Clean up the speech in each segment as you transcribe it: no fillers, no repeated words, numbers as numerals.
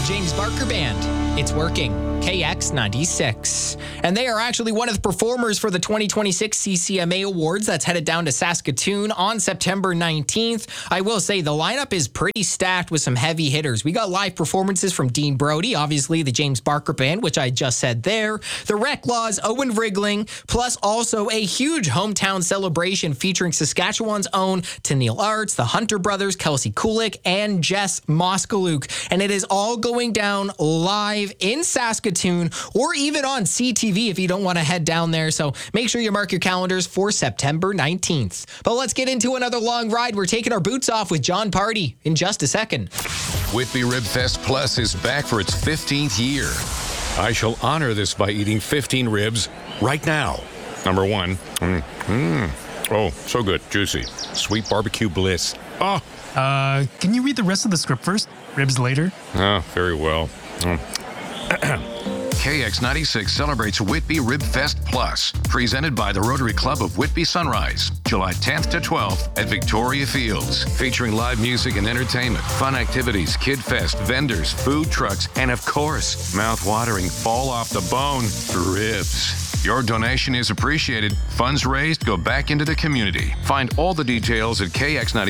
James Barker Band. It's working. KX96. And they are actually one of the performers for the 2026 CCMA Awards that's headed down to Saskatoon on September 19th. I will say the lineup is pretty stacked with some heavy hitters. We got live performances from Dean Brody, obviously the James Barker Band, which I just said there, the Reclaws, Owen Wrigling, plus also a huge hometown celebration featuring Saskatchewan's own Tennille Arts, the Hunter Brothers, Kelsey Kulik, and Jess Moskaluk. And it is all going down live in Saskatoon or even on CTV if you don't want to head down there. So make sure you mark your calendars for September 19th. But let's get into another long ride. We're taking our boots off with Jon Pardy in just a second. Whitby Rib Fest Plus is back for its 15th year. I shall honor this by eating 15 ribs right now. Number one. Oh, so good. Juicy. Sweet barbecue bliss. Oh. Can you read the rest of the script first? Ribs later? Oh, very well. KX96 celebrates Whitby Rib Fest Plus, presented by the Rotary Club of Whitby Sunrise, July 10th to 12th at Victoria Fields, featuring live music and entertainment, fun activities, kid fest, vendors, food trucks, and of course, mouth-watering, fall off the bone ribs. Your donation is appreciated. Funds raised go back into the community. Find all the details at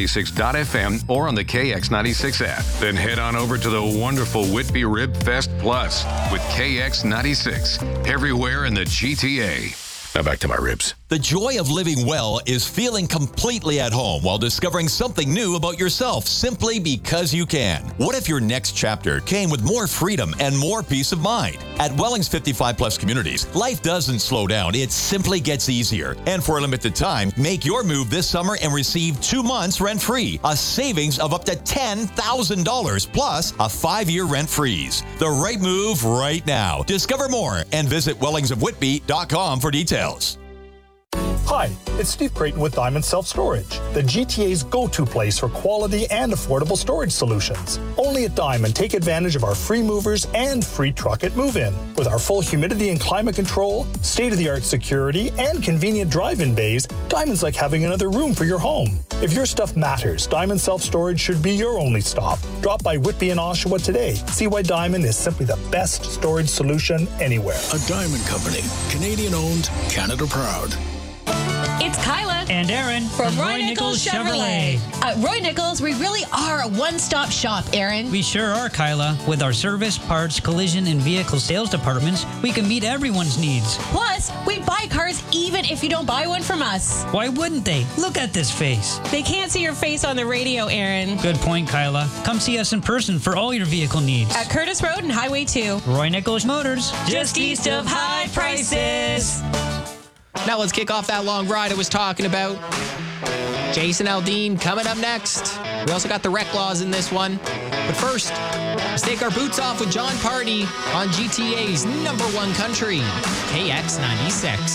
kx96.fm or on the KX96 app. Then head on over to the wonderful Whitby Rib Fest Plus with KX96, everywhere in the GTA. Now back to my ribs. The joy of living well is feeling completely at home while discovering something new about yourself simply because you can. What if your next chapter came with more freedom and more peace of mind? At Welling's 55 Plus Communities, life doesn't slow down, it simply gets easier. And for a limited time, make your move this summer and receive 2 months rent-free, a savings of up to $10,000 plus a 5-year rent freeze. The right move right now. Discover more and visit wellingsofwhitby.com for details. Hi, it's Steve Creighton with Diamond Self-Storage, the GTA's go-to place for quality and affordable storage solutions. Only at Diamond, take advantage of our free movers and free truck at move-in. With our full humidity and climate control, state-of-the-art security, and convenient drive-in bays, Diamond's like having another room for your home. If your stuff matters, Diamond Self-Storage should be your only stop. Drop by Whitby and Oshawa today. See why Diamond is simply the best storage solution anywhere. A Diamond Company, Canadian-owned, Canada proud. It's Kyla And Aaron from Roy Nichols Chevrolet. At Roy Nichols, we really are a one-stop shop, Aaron. We sure are, Kyla. With our service, parts, collision, and vehicle sales departments, we can meet everyone's needs. Plus, we buy cars even if you don't buy one from us. Why wouldn't they? Look at this face. They can't see your face on the radio, Aaron. Good point, Kyla. Come see us in person for all your vehicle needs. At Curtis Road and Highway 2. Roy Nichols Motors. Just east of high prices. Now let's kick off that long ride I was talking about. Jason Aldean coming up next. We also got the Reclaws in this one. But first, let's take our boots off with Jon Pardy on GTA's #1 country, KX96.